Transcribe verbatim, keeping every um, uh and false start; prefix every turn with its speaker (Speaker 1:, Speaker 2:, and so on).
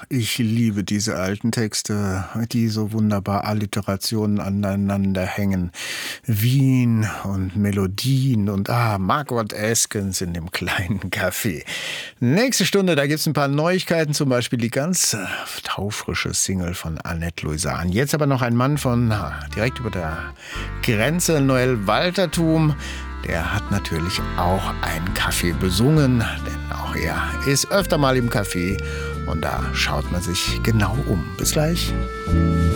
Speaker 1: ich liebe diese alten Texte, die so wunderbar Alliterationen aneinander hängen. Wien und Melodien und ah, Margot Eskens in dem kleinen Café. Nächste Stunde, da gibt's ein paar Neuigkeiten, zum Beispiel die ganz äh, taufrische Single von Annette Louisan. Jetzt aber noch ein Mann von na, direkt über der Grenze, Noel Waltertum. Der hat natürlich auch einen Kaffee besungen, denn auch er ist öfter mal im Café und da schaut man sich genau um. Bis gleich.